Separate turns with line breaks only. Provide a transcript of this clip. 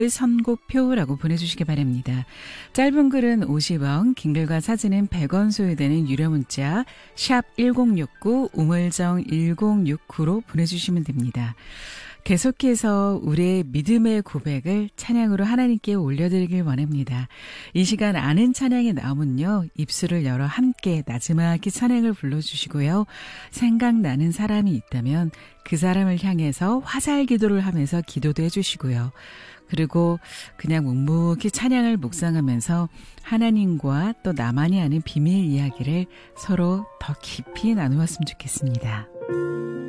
선곡표라고 보내주시기 바랍니다. 짧은 글은 50원, 긴 글과 사진은 100원 소요되는 유료 문자 샵 1069 우물정 1069로 보내주시면 됩니다. 계속해서 우리의 믿음의 고백을 찬양으로 하나님께 올려드리길 원합니다. 이 시간 아는 찬양이 나오면요, 입술을 열어 함께 나지막히 찬양을 불러주시고요. 생각나는 사람이 있다면 그 사람을 향해서 화살 기도를 하면서 기도도 해주시고요. 그리고 그냥 묵묵히 찬양을 묵상하면서 하나님과 또 나만이 아는 비밀 이야기를 서로 더 깊이 나누었으면 좋겠습니다.